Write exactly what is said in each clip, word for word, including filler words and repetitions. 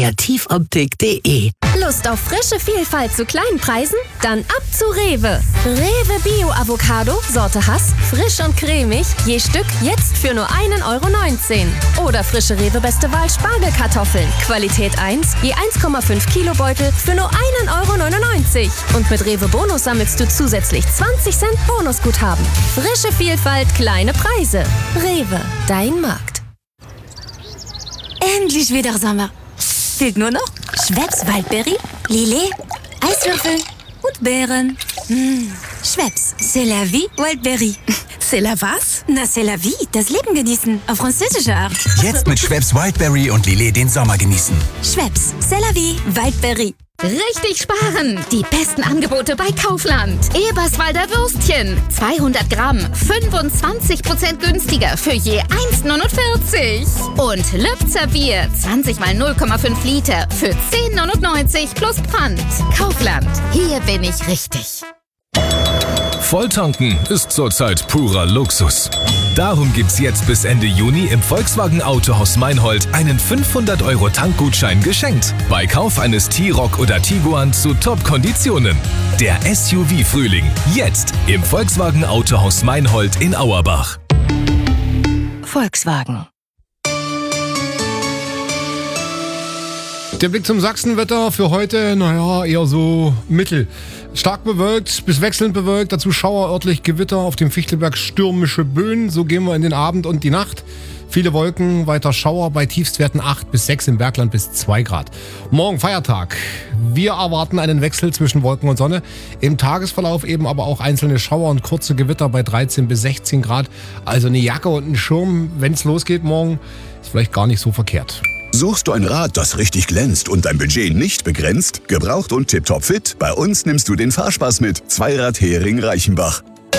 kreativoptik punkt de. Lust auf frische Vielfalt zu kleinen Preisen? Dann ab zu Rewe. Rewe Bio Avocado, Sorte Hass, frisch und cremig, je Stück jetzt für nur einen Euro neunzehn. Oder frische Rewe Beste Wahl Spargelkartoffeln, Qualität eins, je eins Komma fünf Kilo Beutel für nur einen Euro neunundneunzig. Und mit Rewe Bonus sammelst du zusätzlich zwanzig Cent Bonusguthaben. Frische Vielfalt, kleine Preise. Rewe, dein Markt. Endlich wieder Sommer. Fehlt nur noch Schweppes Waldberry, Lillet, Eiswürfel und Beeren. Mmh. Schweppes, c'est la vie Waldberry. C'est la was? Na, c'est la vie, das Leben genießen, auf französische Art. Jetzt mit Schweppes Wildberry und Lillet den Sommer genießen. Schweppes, c'est la vie Waldberry. Richtig sparen! Die besten Angebote bei Kaufland. Eberswalder Würstchen. zweihundert Gramm. fünfundzwanzig Prozent günstiger für je eins neunundvierzig. Und Lübzer Bier. zwanzig mal null Komma fünf Liter für zehn neunundneunzig plus Pfand. Kaufland. Hier bin ich richtig. Volltanken ist zurzeit purer Luxus. Darum gibt's jetzt bis Ende Juni im Volkswagen Autohaus Meinhold einen fünfhundert Euro Tankgutschein geschenkt. Bei Kauf eines T-Roc oder Tiguan zu Top-Konditionen. Der S U V-Frühling. Jetzt im Volkswagen Autohaus Meinhold in Auerbach. Volkswagen. Der Blick zum Sachsenwetter für heute, naja, eher so mittel. Stark bewölkt bis wechselnd bewölkt, dazu Schauer, örtlich Gewitter, auf dem Fichtelberg stürmische Böen. So gehen wir in den Abend und die Nacht. Viele Wolken, weiter Schauer, bei Tiefstwerten acht bis sechs, im Bergland bis zwei Grad. Morgen Feiertag. Wir erwarten einen Wechsel zwischen Wolken und Sonne. Im Tagesverlauf eben aber auch einzelne Schauer und kurze Gewitter bei dreizehn bis sechzehn Grad. Also eine Jacke und ein Schirm, wenn es losgeht morgen, ist vielleicht gar nicht so verkehrt. Suchst du ein Rad, das richtig glänzt und dein Budget nicht begrenzt? Gebraucht und tipptopp fit? Bei uns nimmst du den Fahrspaß mit. Zweirad Hering Reichenbach.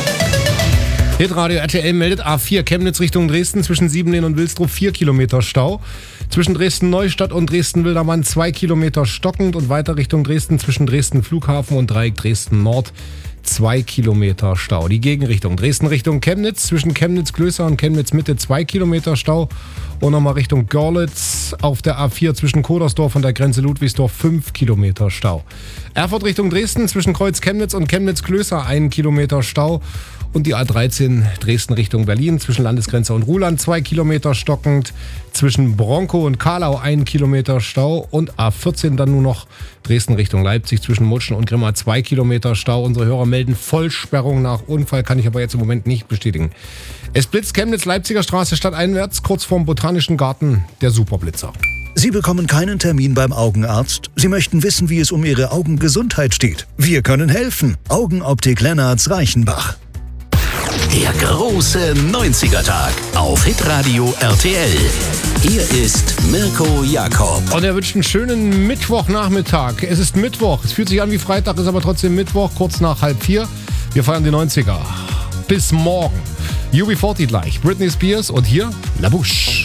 Hitradio R T L meldet A vier Chemnitz Richtung Dresden zwischen Siebenlehn und Wilsdruff vier Kilometer Stau. Zwischen Dresden-Neustadt und Dresden-Wildermann zwei Kilometer stockend und weiter Richtung Dresden zwischen Dresden-Flughafen und Dreieck Dresden-Nord zwei Kilometer Stau. Die Gegenrichtung Dresden Richtung Chemnitz zwischen Chemnitz-Klößer und Chemnitz-Mitte zwei Kilometer Stau. Und nochmal Richtung Görlitz auf der A vier zwischen Kodersdorf und der Grenze Ludwigsdorf fünf Kilometer Stau. Erfurt Richtung Dresden zwischen Kreuz Chemnitz und Chemnitz-Klößer ein Kilometer Stau. Und die A dreizehn Dresden Richtung Berlin zwischen Landesgrenze und Ruhland zwei Kilometer stockend. Zwischen Bronkow und Kahlau ein Kilometer Stau. Und A vierzehn dann nur noch Dresden Richtung Leipzig zwischen Mutschen und Grimma zwei Kilometer Stau. Unsere Hörer melden Vollsperrung nach Unfall, kann ich aber jetzt im Moment nicht bestätigen. Es blitzt Chemnitz-Leipziger Straße stadteinwärts, kurz vorm Botanischen Garten, der Superblitzer. Sie bekommen keinen Termin beim Augenarzt. Sie möchten wissen, wie es um Ihre Augengesundheit steht. Wir können helfen. Augenoptik Lennartz Reichenbach. Der große neunziger-Tag auf Hitradio R T L. Hier ist Mirko Jakob. Und er wünscht einen schönen Mittwochnachmittag. Es ist Mittwoch. Es fühlt sich an wie Freitag, ist aber trotzdem Mittwoch, kurz nach halb vier. Wir feiern die neunziger. Bis morgen. U B vierzig gleich. Britney Spears und hier La Bouche.